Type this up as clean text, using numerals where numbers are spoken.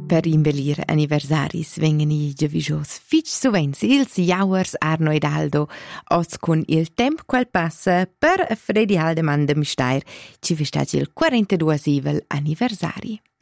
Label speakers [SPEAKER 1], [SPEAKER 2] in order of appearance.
[SPEAKER 1] Per imbellire anniversaris vengono i giovijos fitch sovens ils jauers Arno ed Aldo, os con il temp quel passa per Fredi Haldeman de Mistair ci festeggia il 42 anniversari.